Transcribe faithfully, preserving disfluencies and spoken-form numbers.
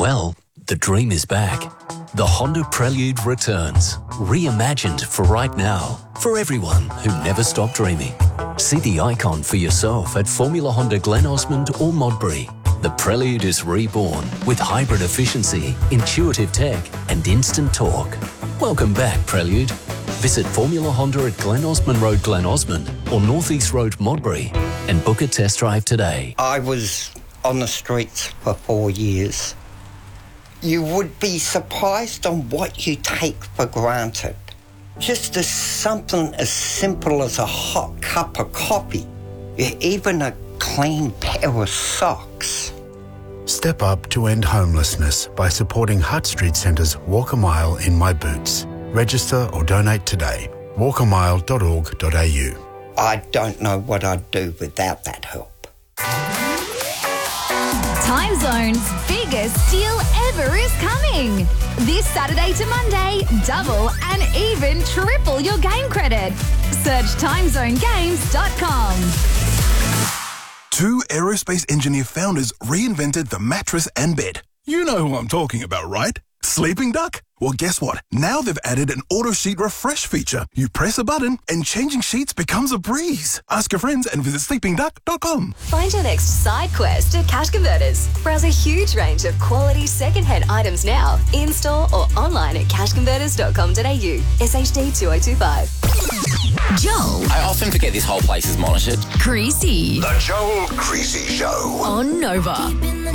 Well, the dream is back. The Honda Prelude returns, reimagined for right now, for everyone who never stopped dreaming. See the icon for yourself at Formula Honda Glen Osmond or Modbury. The Prelude is reborn with hybrid efficiency, intuitive tech and instant torque. Welcome back, Prelude. Visit Formula Honda at Glen Osmond Road, Glen Osmond or North East Road, Modbury and book a test drive today. I was on the streets for four years. You would be surprised on what you take for granted. Just as something as simple as a hot cup of coffee, even a clean pair of socks. Step up to end homelessness by supporting Hutt Street Centre's Walk a Mile in My Boots. Register or donate today. walk a mile dot org dot a u. I don't know what I'd do without that help. Time Zone's biggest deal ever is coming. This Saturday to Monday, double and even triple your game credit. Search time zone games dot com. Two aerospace engineer founders reinvented the mattress and bed. You know who I'm talking about, right? Sleeping Duck? Well, guess what? Now they've added an auto sheet refresh feature. You press a button and changing sheets becomes a breeze. Ask your friends and visit sleeping duck dot com. Find your next side quest at Cash Converters. Browse a huge range of quality second-hand items now, in-store or online at cash converters dot com dot a u. S H D two oh two five. Joel. I often forget this whole place is monitored. Creasy. The Joel Creasy Show. On Nova.